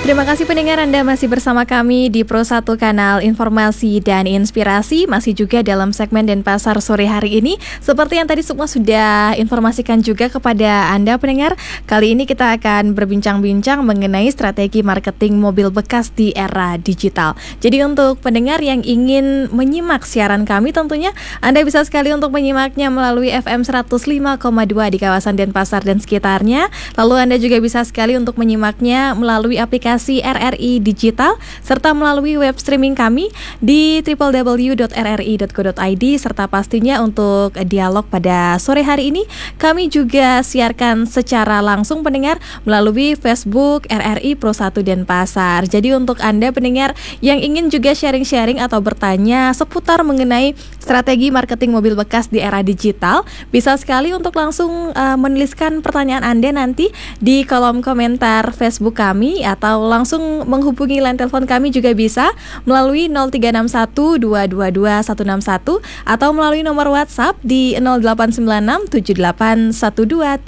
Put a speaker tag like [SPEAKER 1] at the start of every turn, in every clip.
[SPEAKER 1] Terima kasih pendengar, Anda masih bersama kami di Pro 1 Kanal Informasi dan Inspirasi. Masih juga dalam segmen Denpasar sore hari ini. Seperti yang tadi Sukma sudah informasikan juga kepada Anda pendengar, kali ini kita akan berbincang-bincang mengenai strategi marketing mobil bekas di era digital. Jadi untuk pendengar yang ingin menyimak siaran kami, tentunya Anda bisa sekali untuk menyimaknya melalui FM 105,2 di kawasan Denpasar dan sekitarnya. Lalu Anda juga bisa sekali untuk menyimaknya melalui aplikasi RRI Digital serta melalui web streaming kami di www.rri.co.id, serta pastinya untuk dialog pada sore hari ini kami juga siarkan secara langsung pendengar melalui Facebook RRI Pro 1 Denpasar. Jadi untuk Anda pendengar yang ingin juga sharing-sharing atau bertanya seputar mengenai strategi marketing mobil bekas di era digital, bisa sekali untuk langsung menuliskan pertanyaan Anda nanti di kolom komentar Facebook kami, atau langsung menghubungi line telepon kami juga bisa melalui 0361 222 161 atau melalui nomor WhatsApp di 0896 7812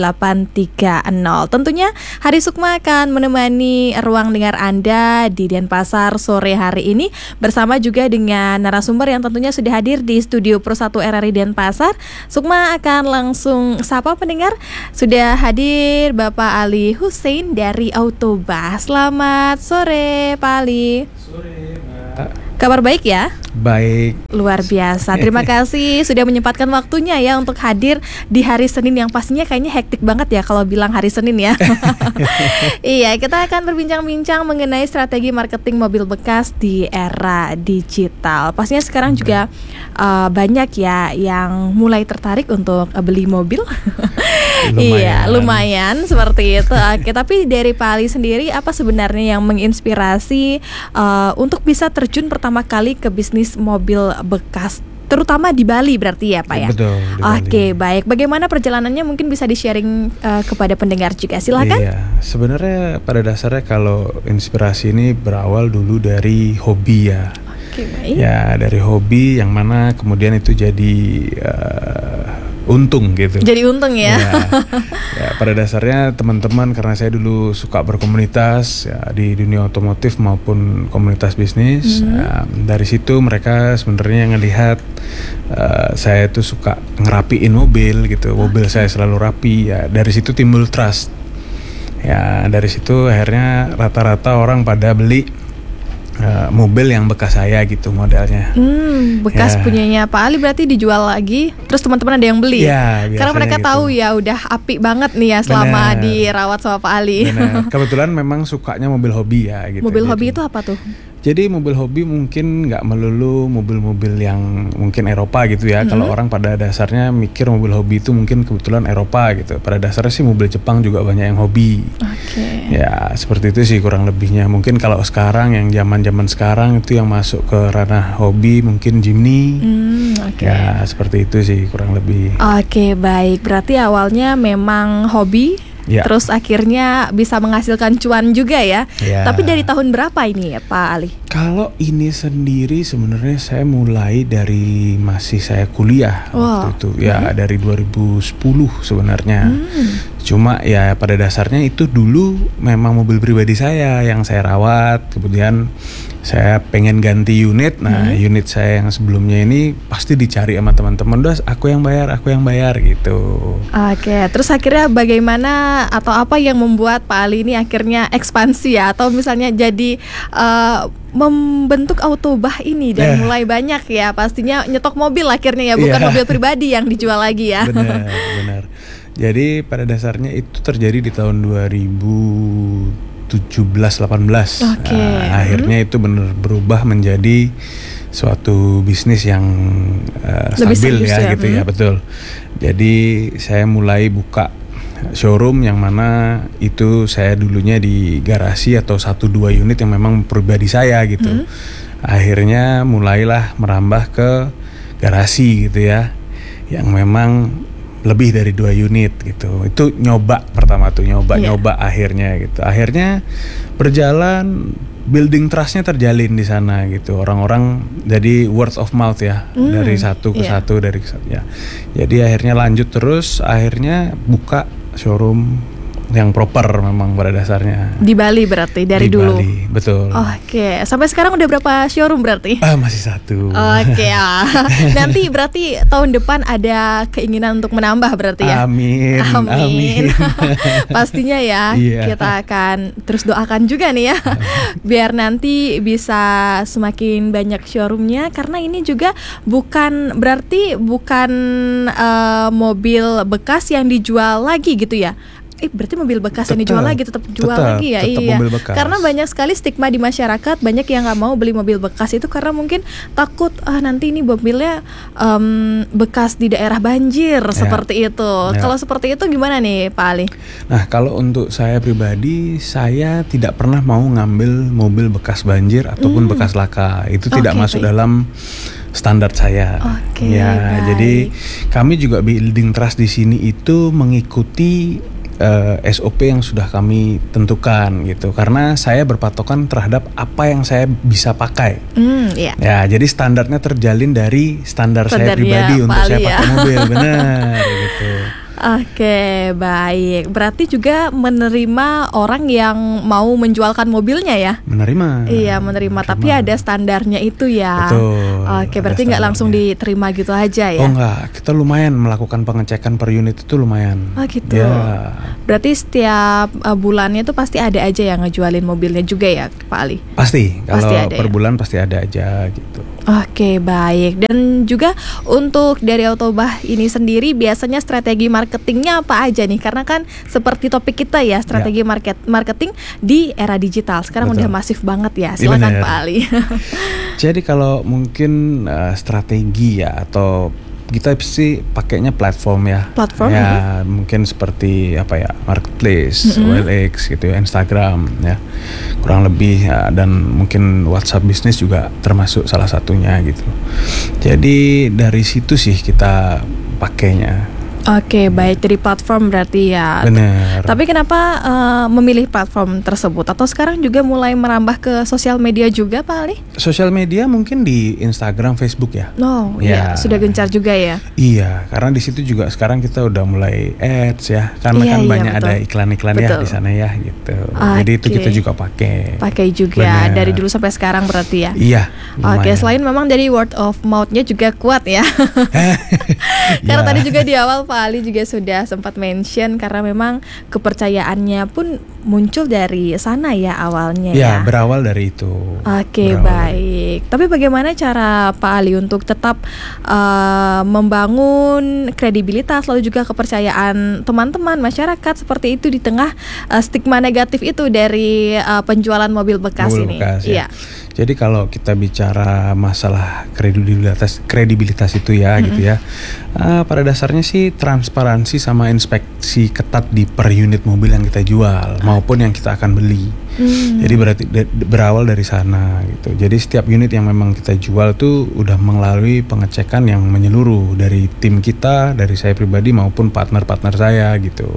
[SPEAKER 1] 3830. Tentunya Hari Sukma akan menemani ruang dengar Anda di Denpasar sore hari ini bersama juga dengan narasumber yang tentunya sudah hadir di studio Pro 1 RRI Denpasar. Sukma akan langsung sapa pendengar. Sudah hadir Bapak Ali Hussein dari Autobah. Selamat sore Pak Ali.
[SPEAKER 2] Sore Mbak.
[SPEAKER 1] Kabar baik ya?
[SPEAKER 2] Baik.
[SPEAKER 1] Luar biasa. Terima kasih sudah menyempatkan waktunya ya untuk hadir di hari Senin yang pastinya kayaknya hektik banget ya kalau bilang hari Senin ya. Iya, kita akan berbincang-bincang mengenai strategi marketing mobil bekas di era digital. Pastinya sekarang juga banyak ya yang mulai tertarik untuk beli mobil. Iya, lumayan seperti itu. Oke, tapi dari Pak Ali sendiri, apa sebenarnya yang menginspirasi untuk bisa terjun pertama kali ke bisnis mobil bekas, terutama di Bali berarti ya Pak ya?
[SPEAKER 2] Betul.
[SPEAKER 1] Oke, baik. Bagaimana perjalanannya, mungkin bisa di-sharing kepada pendengar juga, silakan.
[SPEAKER 2] Iya, sebenarnya pada dasarnya kalau inspirasi ini berawal dulu dari hobi ya.
[SPEAKER 1] Oke, baik.
[SPEAKER 2] Ya, dari hobi yang mana kemudian itu jadi untung gitu.
[SPEAKER 1] Jadi untung ya.
[SPEAKER 2] Ya, pada dasarnya teman-teman, karena saya dulu suka berkomunitas ya, di dunia otomotif maupun komunitas bisnis. Ya, dari situ mereka sebenarnya ngelihat saya tuh suka ngerapiin mobil gitu. Mobil saya selalu rapi. Ya, dari situ timbul trust. Ya, dari situ akhirnya rata-rata orang pada beli mobil yang bekas saya gitu modelnya.
[SPEAKER 1] Bekas
[SPEAKER 2] Ya.
[SPEAKER 1] punyanya Pak Ali berarti dijual lagi, terus teman-teman ada yang beli
[SPEAKER 2] Ya,
[SPEAKER 1] karena mereka
[SPEAKER 2] gitu.
[SPEAKER 1] tahu ya udah apik banget nih ya selama
[SPEAKER 2] Benar.
[SPEAKER 1] dirawat sama Pak Ali.
[SPEAKER 2] Benar. Kebetulan memang sukanya mobil hobi ya gitu.
[SPEAKER 1] Mobil
[SPEAKER 2] Jadi-
[SPEAKER 1] hobi itu apa tuh?
[SPEAKER 2] Jadi mobil hobi mungkin nggak melulu mobil-mobil yang mungkin Eropa gitu ya. Kalau orang pada dasarnya mikir mobil hobi itu mungkin kebetulan Eropa gitu. Pada dasarnya sih mobil Jepang juga banyak yang hobi.
[SPEAKER 1] Oke.
[SPEAKER 2] Ya seperti itu sih kurang lebihnya. Mungkin kalau sekarang yang zaman-zaman sekarang itu yang masuk ke ranah hobi mungkin Jimny.
[SPEAKER 1] Oke.
[SPEAKER 2] Ya seperti itu sih kurang lebih.
[SPEAKER 1] Oke, baik. Berarti awalnya memang hobi,
[SPEAKER 2] Ya.
[SPEAKER 1] terus akhirnya bisa menghasilkan cuan juga ya.
[SPEAKER 2] Ya.
[SPEAKER 1] Tapi dari tahun berapa ini ya Pak Ali?
[SPEAKER 2] Kalau ini sendiri sebenarnya saya mulai dari masih saya kuliah waktu itu. Ya dari 2010 sebenarnya. Cuma ya pada dasarnya itu dulu memang mobil pribadi saya yang saya rawat. Kemudian saya pengen ganti unit. Nah unit saya yang sebelumnya ini pasti dicari sama teman-teman. Udah aku yang bayar gitu.
[SPEAKER 1] Oke, terus akhirnya bagaimana atau apa yang membuat Pak Ali ini akhirnya ekspansi ya, atau misalnya jadi membentuk Autobah ini dan mulai banyak ya, pastinya nyetok mobil akhirnya ya, bukan mobil pribadi yang dijual lagi ya.
[SPEAKER 2] Benar. Jadi pada dasarnya itu terjadi di tahun 2017-18.
[SPEAKER 1] Oke.
[SPEAKER 2] Nah, akhirnya itu benar berubah menjadi suatu bisnis yang
[SPEAKER 1] Lebih
[SPEAKER 2] stabil
[SPEAKER 1] serius ya.
[SPEAKER 2] gitu ya, betul. Jadi saya mulai buka showroom yang mana itu saya dulunya di garasi atau 1-2 unit yang memang pribadi saya gitu. Akhirnya mulailah merambah ke garasi gitu ya, yang memang lebih dari 2 unit gitu. Itu nyoba pertama tuh, nyoba akhirnya gitu. Akhirnya berjalan, building trustnya terjalin di sana gitu. Orang-orang jadi word of mouth ya, dari satu ke satu dari ya. Jadi akhirnya lanjut terus, akhirnya buka showroom yang proper memang pada dasarnya.
[SPEAKER 1] Di Bali berarti dari
[SPEAKER 2] Di
[SPEAKER 1] dulu.
[SPEAKER 2] Bali, betul.
[SPEAKER 1] Oke, sampai sekarang udah berapa showroom berarti?
[SPEAKER 2] Masih satu.
[SPEAKER 1] Oke, nanti berarti tahun depan ada keinginan untuk menambah berarti ya?
[SPEAKER 2] Amin.
[SPEAKER 1] Pastinya ya, kita akan terus doakan juga nih ya, biar nanti bisa semakin banyak showroomnya. Karena ini juga bukan mobil bekas yang dijual lagi gitu ya? Berarti mobil bekas yang dijual lagi tetap lagi ya?
[SPEAKER 2] Tetap
[SPEAKER 1] iya.
[SPEAKER 2] Mobil bekas.
[SPEAKER 1] Karena banyak sekali stigma di masyarakat, banyak yang nggak mau beli mobil bekas itu karena mungkin takut nanti ini mobilnya bekas di daerah banjir seperti itu. Kalau seperti itu gimana nih Pak Ali?
[SPEAKER 2] Nah, kalau untuk saya pribadi, saya tidak pernah mau ngambil mobil bekas banjir ataupun bekas laka. Itu tidak masuk dalam standar saya. Jadi kami juga building trust di sini itu mengikuti SOP yang sudah kami tentukan gitu. Karena saya berpatokan terhadap apa yang saya bisa pakai. Ya, jadi standarnya terjalin dari standar saya pribadi untuk saya pakai mobil, benar gitu.
[SPEAKER 1] Oke, baik. Berarti juga menerima orang yang mau menjualkan mobilnya ya?
[SPEAKER 2] Menerima.
[SPEAKER 1] Iya, menerima. Tapi ada standarnya itu ya.
[SPEAKER 2] Betul.
[SPEAKER 1] Oke, berarti nggak langsung diterima gitu aja ya?
[SPEAKER 2] Oh enggak, kita lumayan melakukan pengecekan per unit itu lumayan.
[SPEAKER 1] Oh gitu.
[SPEAKER 2] Ya.
[SPEAKER 1] Berarti setiap bulannya itu pasti ada aja yang ngejualin mobilnya juga ya, Pak Ali?
[SPEAKER 2] Pasti. Kalau per bulan pasti ada aja gitu.
[SPEAKER 1] Oke, baik. Dan juga untuk dari Autobah ini sendiri biasanya strategi marketingnya apa aja nih? Karena kan seperti topik kita ya, strategi marketing di era digital. Sekarang udah masif banget ya. Silakan Pak Ali.
[SPEAKER 2] Jadi kalau mungkin strategi ya, atau kita pasti pakainya platform ya. Mungkin seperti marketplace, OLX gitu ya, Instagram ya, kurang lebih ya, dan mungkin WhatsApp bisnis juga termasuk salah satunya gitu. Jadi dari situ sih kita pakainya.
[SPEAKER 1] Oke, baik, dari platform berarti ya.
[SPEAKER 2] Benar.
[SPEAKER 1] Tapi kenapa memilih platform tersebut? Atau sekarang juga mulai merambah ke sosial media juga, Pak Ali?
[SPEAKER 2] Sosial media mungkin di Instagram, Facebook ya.
[SPEAKER 1] Oh, ya, sudah gencar juga ya.
[SPEAKER 2] Iya, karena di situ juga sekarang kita udah mulai ads ya. Karena banyak ada iklan-iklan ya di sana ya gitu. Jadi itu kita juga pakai.
[SPEAKER 1] Pakai juga. Bener. Dari dulu sampai sekarang berarti ya.
[SPEAKER 2] Iya.
[SPEAKER 1] Oke, selain memang dari word of mouth-nya juga kuat ya. Karena tadi juga di awal Pak Ali juga sudah sempat mention karena memang kepercayaannya pun muncul dari sana ya awalnya ya.
[SPEAKER 2] Ya, berawal dari itu.
[SPEAKER 1] Oke, baik. Tapi bagaimana cara Pak Ali untuk tetap membangun kredibilitas lalu juga kepercayaan teman-teman masyarakat seperti itu di tengah stigma negatif itu dari penjualan mobil bekas ini?
[SPEAKER 2] Iya. Jadi kalau kita bicara masalah kredibilitas itu ya gitu ya, pada dasarnya sih transparansi sama inspeksi ketat di per unit mobil yang kita jual maupun yang kita akan beli. Jadi berarti berawal dari sana gitu. Jadi setiap unit yang memang kita jual tuh udah melalui pengecekan yang menyeluruh dari tim kita, dari saya pribadi maupun partner-partner saya gitu.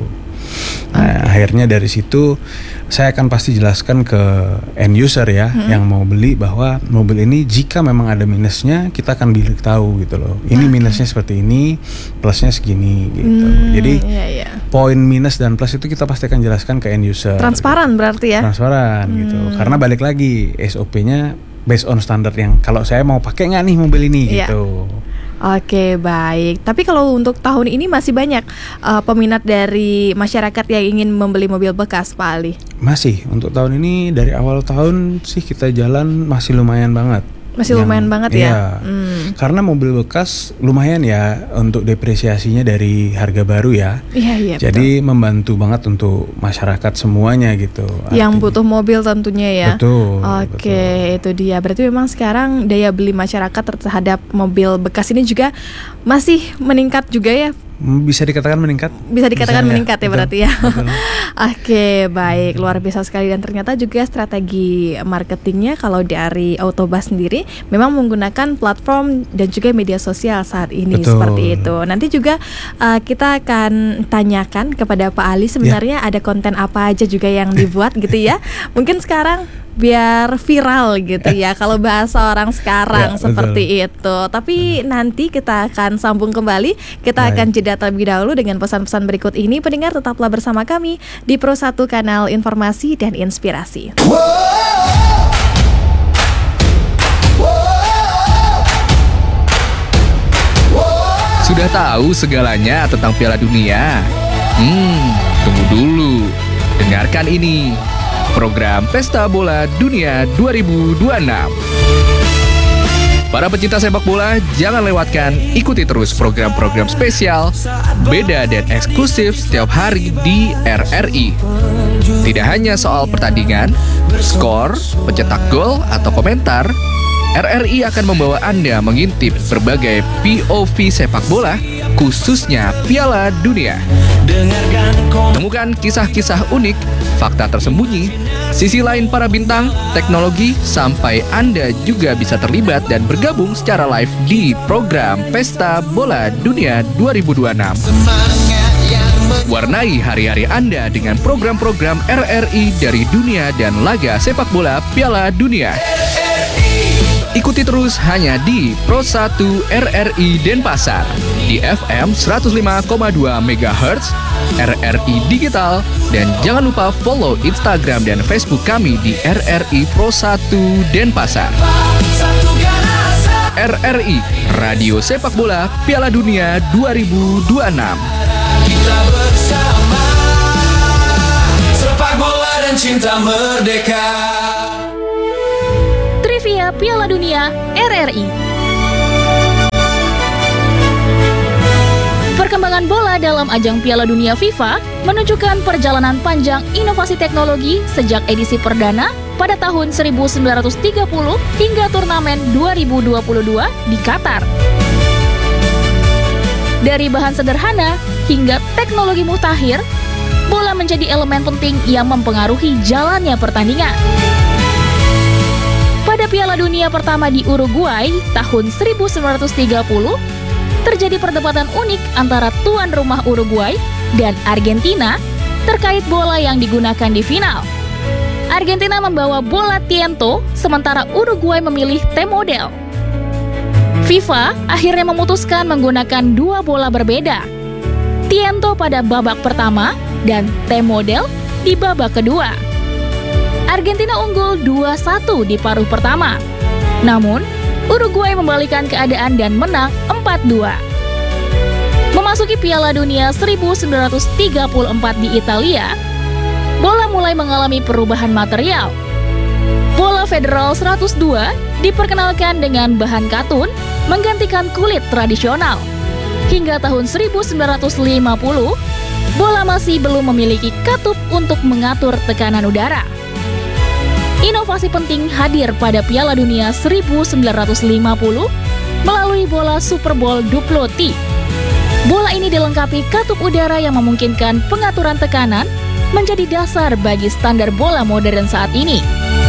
[SPEAKER 2] Nah, akhirnya dari situ saya akan pasti jelaskan ke end user ya yang mau beli bahwa mobil ini jika memang ada minusnya kita akan tahu gitu loh. Ini minusnya seperti ini, plusnya segini gitu. Jadi poin minus dan plus itu kita pasti akan jelaskan ke end user.
[SPEAKER 1] Transparan berarti ya?
[SPEAKER 2] Transparan gitu. Karena balik lagi SOP-nya based on standar yang kalau saya mau pakai nggak nih mobil ini gitu.
[SPEAKER 1] Oke, baik. Tapi kalau untuk tahun ini masih banyak peminat dari masyarakat yang ingin membeli mobil bekas, Pak Ali?
[SPEAKER 2] Masih, untuk tahun ini dari awal tahun sih kita jalan masih lumayan banget.
[SPEAKER 1] Masih lumayan banget ya?
[SPEAKER 2] Karena mobil bekas lumayan ya untuk depresiasinya dari harga baru ya.
[SPEAKER 1] Iya,
[SPEAKER 2] jadi betul. Membantu banget untuk masyarakat semuanya gitu.
[SPEAKER 1] Yang butuh mobil tentunya ya.
[SPEAKER 2] Betul.
[SPEAKER 1] Oke, itu dia. Berarti memang sekarang daya beli masyarakat terhadap mobil bekas ini juga masih meningkat juga ya?
[SPEAKER 2] Bisa dikatakan meningkat.
[SPEAKER 1] Bisa dikatakan meningkat ya, berarti ya.
[SPEAKER 2] Oke,
[SPEAKER 1] baik, luar biasa sekali. Dan ternyata juga strategi marketingnya kalau dari Autobah sendiri memang menggunakan platform dan juga media sosial saat ini. Seperti itu. Nanti juga kita akan tanyakan kepada Pak Ali sebenarnya ada konten apa aja juga yang dibuat gitu ya. Mungkin sekarang biar viral gitu ya kalau bahasa orang sekarang seperti itu. Tapi nanti kita akan sambung kembali. Kita akan jeda jeda terlebih dahulu dengan pesan-pesan berikut ini. Pendengar tetaplah bersama kami di Pro 1 Kanal Informasi dan Inspirasi.
[SPEAKER 3] Sudah tahu segalanya tentang Piala Dunia? Tunggu dulu. Dengarkan ini. Program Pesta Bola Dunia 2026. Para pecinta sepak bola, jangan lewatkan, ikuti terus program-program spesial, beda dan eksklusif setiap hari di RRI. Tidak hanya soal pertandingan, skor, pencetak gol, atau komentar, RRI akan membawa Anda mengintip berbagai POV sepak bola, khususnya Piala Dunia. Temukan kisah-kisah unik, fakta tersembunyi, sisi lain para bintang, teknologi, sampai Anda juga bisa terlibat dan bergabung secara live di program Pesta Bola Dunia 2026. Warnai hari-hari Anda dengan program-program RRI dari dunia dan laga sepak bola Piala Dunia. Ikuti terus hanya di Pro 1 RRI Denpasar di FM 105,2 MHz, RRI Digital, dan jangan lupa follow Instagram dan Facebook kami di RRI Pro 1 Denpasar. RRI, Radio Sepak Bola Piala Dunia 2026.
[SPEAKER 4] Kita bersama, sepak bola dan cinta merdeka.
[SPEAKER 5] Trivia Piala Dunia RRI. Perkembangan bola dalam ajang Piala Dunia FIFA menunjukkan perjalanan panjang inovasi teknologi sejak edisi perdana pada tahun 1930 hingga turnamen 2022 di Qatar. Dari bahan sederhana hingga teknologi mutakhir, bola menjadi elemen penting yang mempengaruhi jalannya pertandingan. Pada Piala Dunia pertama di Uruguay tahun 1930, terjadi perdebatan unik antara tuan rumah Uruguay dan Argentina terkait bola yang digunakan di final. Argentina membawa bola Tiento, sementara Uruguay memilih T-model. FIFA akhirnya memutuskan menggunakan dua bola berbeda, Tiento pada babak pertama dan T-model di babak kedua. Argentina unggul 2-1 di paruh pertama. Namun, Uruguay membalikan keadaan dan menang 4-2. Memasuki Piala Dunia 1934 di Italia, bola mulai mengalami perubahan material. Bola Federal 102 diperkenalkan dengan bahan katun menggantikan kulit tradisional. Hingga tahun 1950, bola masih belum memiliki katup untuk mengatur tekanan udara. Inovasi penting hadir pada Piala Dunia 1950 melalui bola Super Bowl Duplo T. Bola ini dilengkapi katup udara yang memungkinkan pengaturan tekanan menjadi dasar bagi standar bola modern saat ini.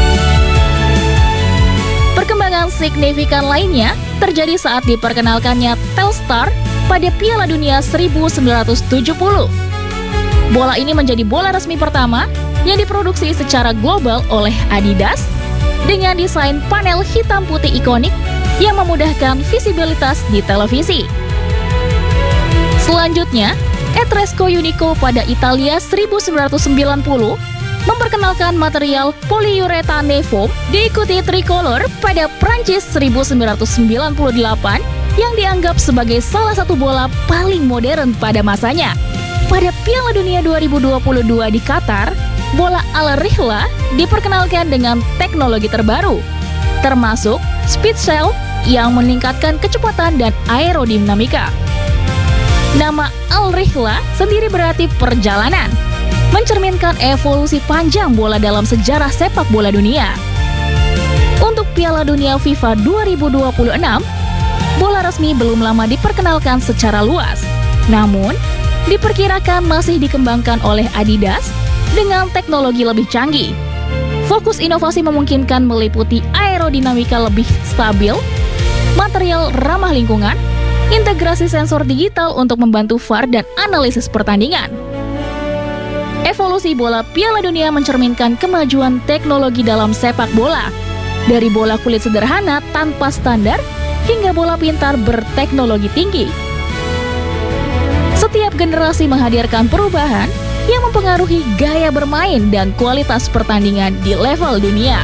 [SPEAKER 5] Perkembangan signifikan lainnya terjadi saat diperkenalkannya Telstar pada Piala Dunia 1970. Bola ini menjadi bola resmi pertama yang diproduksi secara global oleh Adidas dengan desain panel hitam putih ikonik yang memudahkan visibilitas di televisi. Selanjutnya, Etresco Unico pada Italia 1990 memperkenalkan material polyurethane foam, diikuti Tricolor pada Prancis 1998 yang dianggap sebagai salah satu bola paling modern pada masanya. Pada Piala Dunia 2022 di Qatar, bola Al-Rihla diperkenalkan dengan teknologi terbaru, termasuk speed cell yang meningkatkan kecepatan dan aerodinamika. Nama Al-Rihla sendiri berarti perjalanan, mencerminkan evolusi panjang bola dalam sejarah sepak bola dunia. Untuk Piala Dunia FIFA 2026, bola resmi belum lama diperkenalkan secara luas, namun diperkirakan masih dikembangkan oleh Adidas dengan teknologi lebih canggih. Fokus inovasi memungkinkan meliputi aerodinamika lebih stabil, material ramah lingkungan, integrasi sensor digital untuk membantu VAR dan analisis pertandingan. Evolusi bola Piala Dunia mencerminkan kemajuan teknologi dalam sepak bola, dari bola kulit sederhana tanpa standar hingga bola pintar berteknologi tinggi. Setiap generasi menghadirkan perubahan yang mempengaruhi gaya bermain dan kualitas pertandingan di level dunia.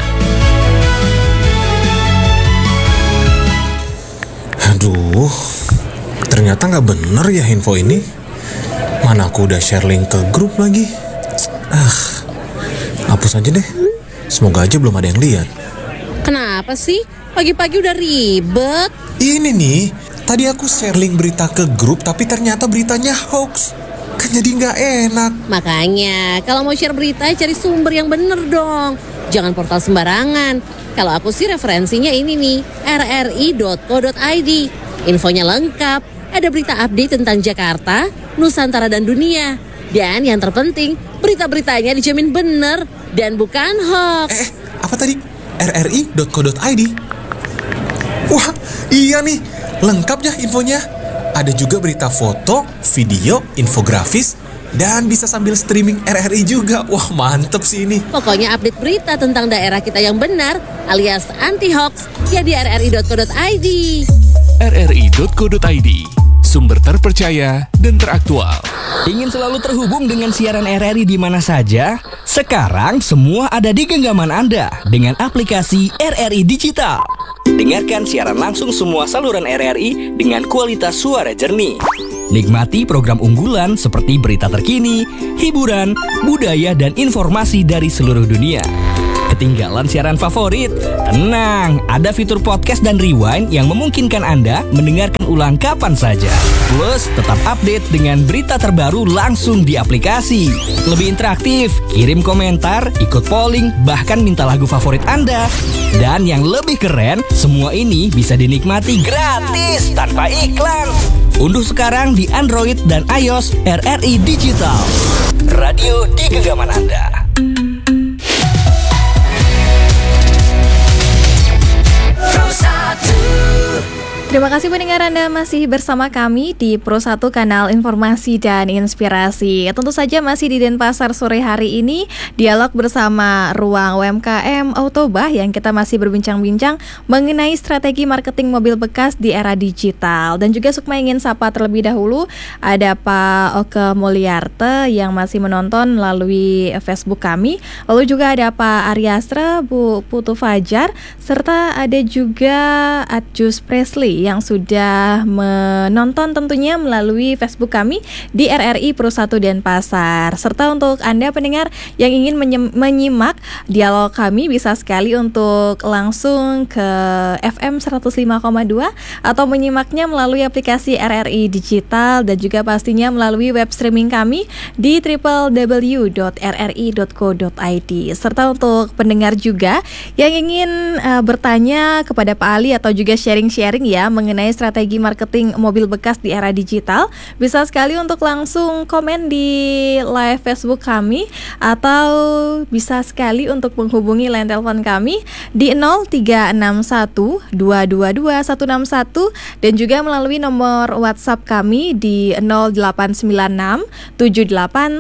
[SPEAKER 6] Aduh, ternyata nggak bener ya info ini. Mana aku udah share link ke grup lagi. Hapus aja deh. Semoga aja belum ada yang lihat.
[SPEAKER 7] Kenapa sih? Pagi-pagi udah ribet.
[SPEAKER 6] Ini nih, tadi aku share link berita ke grup tapi ternyata beritanya hoax. Kan jadi nggak enak.
[SPEAKER 7] Makanya, kalau mau share berita cari sumber yang bener dong. Jangan portal sembarangan. Kalau aku sih referensinya ini nih, rri.co.id. Infonya lengkap, ada berita update tentang Jakarta, Nusantara dan dunia. Dan yang terpenting, berita-beritanya dijamin bener dan bukan hoax.
[SPEAKER 6] Apa tadi? rri.co.id. Wah, iya nih, lengkap ya infonya. Ada juga berita foto, video, infografis, dan bisa sambil streaming RRI juga. Wah, mantep sih ini.
[SPEAKER 7] Pokoknya update berita tentang daerah kita yang benar alias anti-hoax ya di rri.co.id.
[SPEAKER 3] rri.co.id, sumber terpercaya dan teraktual.
[SPEAKER 8] Ingin selalu terhubung dengan siaran RRI di mana saja? Sekarang semua ada di genggaman Anda dengan aplikasi RRI Digital. Dengarkan siaran langsung semua saluran RRI dengan kualitas suara jernih. Nikmati program unggulan seperti berita terkini, hiburan, budaya, dan informasi dari seluruh dunia. Ketinggalan siaran favorit? Tenang, ada fitur podcast dan rewind yang memungkinkan Anda mendengarkan ulang kapan saja. Plus, tetap update dengan berita terbaru langsung di aplikasi. Lebih interaktif, kirim komentar, ikut polling, bahkan minta lagu favorit Anda. Dan yang lebih keren, semua ini bisa dinikmati gratis tanpa iklan. Unduh sekarang di Android dan iOS RRI Digital. Radio di genggaman Anda.
[SPEAKER 1] Terima kasih pendengar, Anda masih bersama kami di Pro 1 Kanal Informasi dan Inspirasi. Tentu saja masih di Denpasar sore hari ini, dialog bersama Ruang UMKM Autobah yang kita masih berbincang-bincang mengenai strategi marketing mobil bekas di era digital. Dan juga Sukma ingin sapa terlebih dahulu, ada Pak Oke Mulyarte yang masih menonton melalui Facebook kami. Lalu juga ada Pak Aryastra, Bu Putu Fajar, serta ada juga Adjus Presley yang sudah menonton tentunya melalui Facebook kami di RRI Pro 1 Denpasar. Serta untuk Anda pendengar yang ingin menyimak dialog kami, bisa sekali untuk langsung ke FM 105,2 atau menyimaknya melalui aplikasi RRI Digital dan juga pastinya melalui web streaming kami di www.rri.co.id. Serta untuk pendengar juga yang ingin bertanya kepada Pak Ali atau juga sharing-sharing ya mengenai strategi marketing mobil bekas di era digital, bisa sekali untuk langsung komen di live Facebook kami atau bisa sekali untuk menghubungi line telepon kami di 0361 222 161 dan juga melalui nomor WhatsApp kami di 0896 7812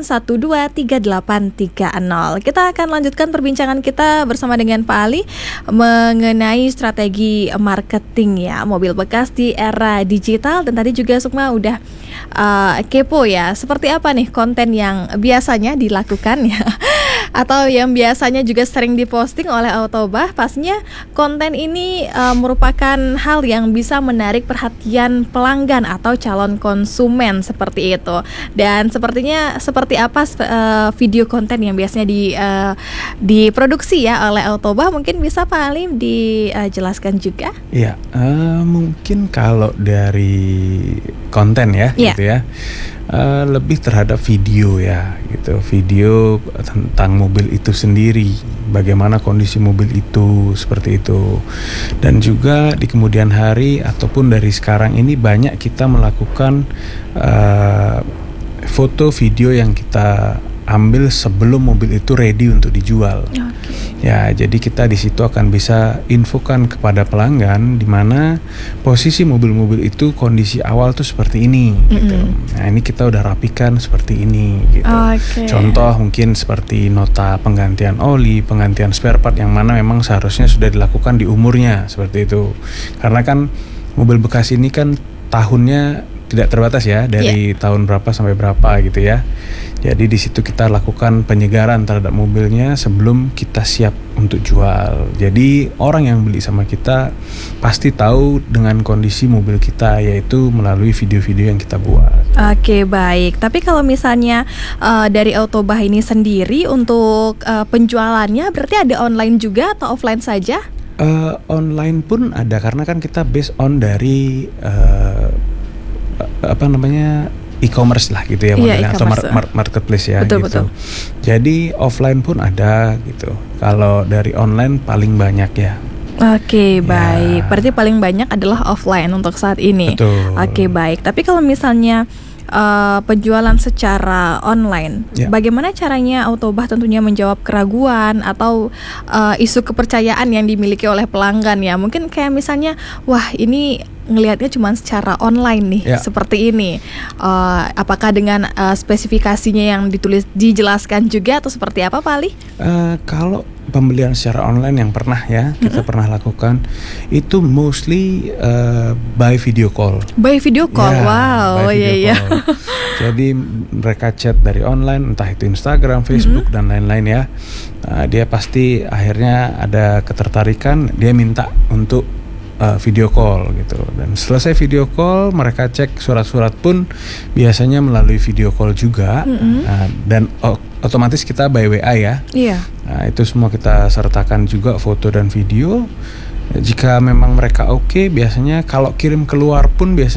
[SPEAKER 1] 3830. Kita akan lanjutkan perbincangan kita bersama dengan Pak Ali mengenai strategi marketing ya mobil bekas di era digital. Dan tadi juga Sukma udah kepo ya, seperti apa nih konten yang biasanya dilakukan ya atau yang biasanya juga sering diposting oleh Autobah. Pastinya konten ini merupakan hal yang bisa menarik perhatian pelanggan atau calon konsumen seperti itu. Dan sepertinya seperti apa video konten yang biasanya diproduksi ya oleh Autobah, mungkin bisa Pak Ali dijelaskan juga?
[SPEAKER 2] Iya, mungkin kalau dari konten ya, gitu ya, lebih terhadap video ya, gitu, video tentang mobil itu sendiri, bagaimana kondisi mobil itu seperti itu, dan juga di kemudian hari ataupun dari sekarang ini banyak kita melakukan foto video yang kita ambil sebelum mobil itu ready untuk dijual. Ya, jadi kita di situ akan bisa infokan kepada pelanggan di mana posisi mobil-mobil itu kondisi awal tuh seperti ini gitu. Nah, ini kita udah rapikan seperti ini gitu. Contoh mungkin seperti nota penggantian oli, penggantian spare part yang mana memang seharusnya sudah dilakukan di umurnya seperti itu. Karena kan mobil bekas ini kan tahunnya tidak terbatas ya, dari tahun berapa sampai berapa gitu ya. Jadi di situ kita lakukan penyegaran terhadap mobilnya sebelum kita siap untuk jual. Jadi orang yang beli sama kita pasti tahu dengan kondisi mobil kita, yaitu melalui video-video yang kita buat.
[SPEAKER 1] Oke, baik. Tapi kalau misalnya dari Autobah ini sendiri untuk penjualannya berarti ada online juga atau offline saja?
[SPEAKER 2] Online pun ada, karena kan kita based on dari e-commerce lah gitu ya, modelnya, atau marketplace ya.
[SPEAKER 1] Betul.
[SPEAKER 2] Jadi offline pun ada gitu. Kalau dari online paling banyak ya.
[SPEAKER 1] Oke, baik. Berarti paling banyak adalah offline untuk saat ini.
[SPEAKER 2] Betul.
[SPEAKER 1] Oke, baik. Tapi kalau misalnya penjualan secara online, bagaimana caranya Autobah tentunya menjawab keraguan atau isu kepercayaan yang dimiliki oleh pelanggan ya? Mungkin kayak misalnya, wah ini ngelihatnya cuma secara online nih, seperti ini. Apakah dengan spesifikasinya yang dijelaskan juga atau seperti apa, Pak Ali?
[SPEAKER 2] Kalau pembelian secara online yang pernah ya kita pernah lakukan, itu mostly by video call.
[SPEAKER 1] By video call, wow,
[SPEAKER 2] iya. Jadi mereka chat dari online, entah itu Instagram, Facebook dan lain-lain ya. Dia pasti akhirnya ada ketertarikan, dia minta untuk video call gitu. Dan selesai video call, mereka cek surat-surat pun biasanya melalui video call juga. Dan otomatis kita by WA ya. Nah, itu semua kita sertakan juga foto dan video. Jika memang mereka oke, biasanya kalau kirim keluar pun biasanya